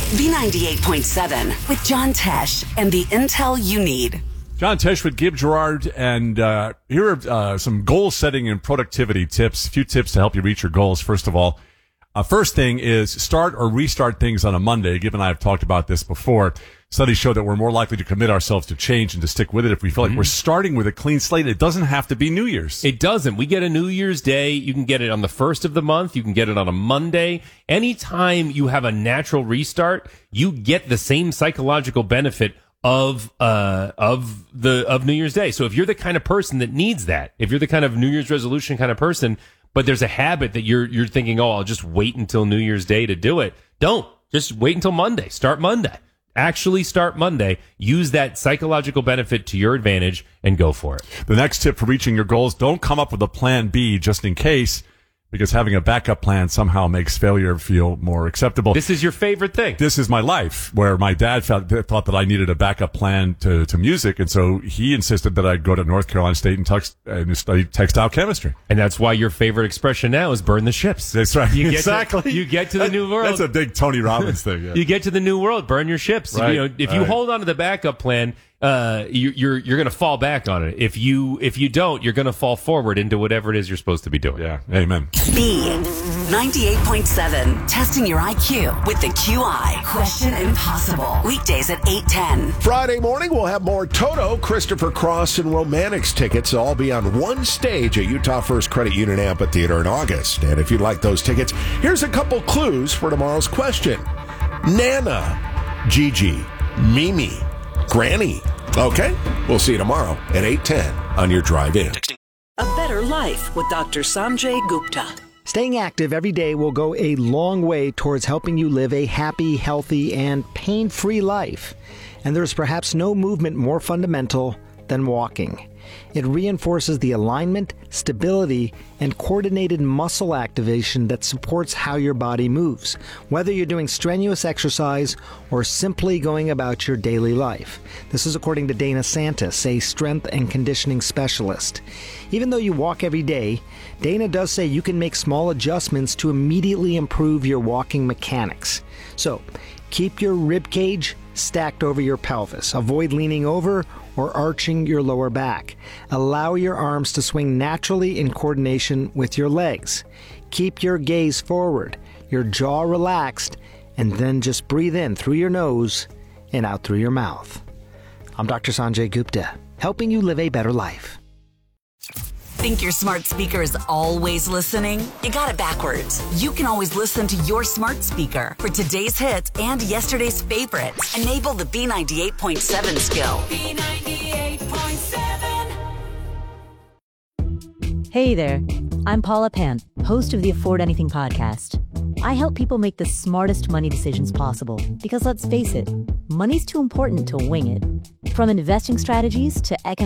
B98.7 with John Tesh and the intel you need. John Tesh with Gib Gerard, and here are some goal-setting and productivity tips, a few tips to help you reach your goals. First of all, first thing is start or restart things on a Monday. Gib and I have talked about this before. Studies show that we're more likely to commit ourselves to change and to stick with it if we feel like we're starting with a clean slate. It doesn't have to be New Year's. It doesn't. We get a New Year's Day. You can get it on the first of the month. You can get it on a Monday. Anytime you have a natural restart, you get the same psychological benefit of New Year's Day. So if you're the kind of person that needs that, if you're the kind of New Year's resolution kind of person, but there's a habit that you're thinking, oh, I'll just wait until New Year's Day to do it. Don't. Just wait until Monday. Start Monday. Actually start Monday. Use that psychological benefit to your advantage and go for it. The next tip for reaching your goals, don't come up with a plan B just in case, because having a backup plan somehow makes failure feel more acceptable. This is your favorite thing. This is my life, where my dad thought that I needed a backup plan to music, and so he insisted that I go to North Carolina State and study textile chemistry. And that's why your favorite expression now is burn the ships. That's right. Exactly. You get to the new world. That's a big Tony Robbins thing. Yeah. You get to the new world, burn your ships. Right. If you hold on to the backup plan, you're going to fall back on it. If you don't, you're going to fall forward into whatever it is you're supposed to be doing. Yeah. Amen. B98.7, testing your IQ with the QI. Question Impossible. Weekdays at 8:10. Friday morning, we'll have more Toto, Christopher Cross, and Romantics tickets. They'll all be on one stage at Utah First Credit Union Amphitheater in August. And if you'd like those tickets, here's a couple clues for tomorrow's question. Nana, Gigi, Mimi, Granny. Okay, we'll see you tomorrow at 8:10 on your drive in. A better life with Dr. Sanjay Gupta. Staying active every day will go a long way towards helping you live a happy, healthy, and pain-free life. And there's perhaps no movement more fundamental than walking. It reinforces the alignment, stability, and coordinated muscle activation that supports how your body moves, whether you're doing strenuous exercise or simply going about your daily life. This is according to Dana Santis, a strength and conditioning specialist. Even though you walk every day, Dana does say you can make small adjustments to immediately improve your walking mechanics. So, keep your rib cage stacked over your pelvis. Avoid leaning over or arching your lower back. Allow your arms to swing naturally in coordination with your legs. Keep your gaze forward, your jaw relaxed, and then just breathe in through your nose and out through your mouth. I'm Dr. Sanjay Gupta, helping you live a better life. Think your smart speaker is always listening? You got it backwards. You can always listen to your smart speaker for today's hits and yesterday's favorites. Enable the B98.7 skill. B98.7. Hey there, I'm Paula Pant, host of the Afford Anything podcast. I help people make the smartest money decisions possible because let's face it, money's too important to wing it. From investing strategies to economic